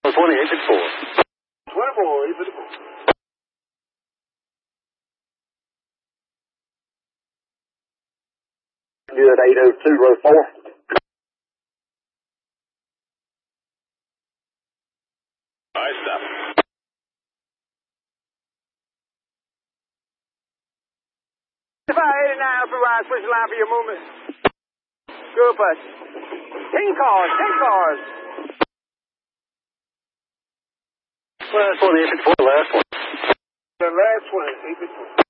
2854. 24, 854. You at 802, row 4. Alright, stop. If I 89 up the ride, switch line for your movement. Good bus. 10 cars, 10 cars. Well, that's 2854, last one. The last one, 854.